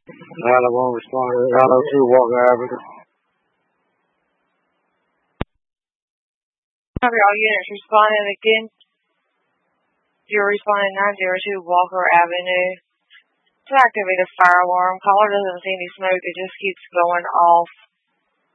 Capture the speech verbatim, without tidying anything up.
nine oh one responding, nine oh two Walker Avenue. Have all units responding again. You're responding nine oh two Walker Avenue. To activate a fire alarm, caller doesn't see any smoke. It just keeps going off.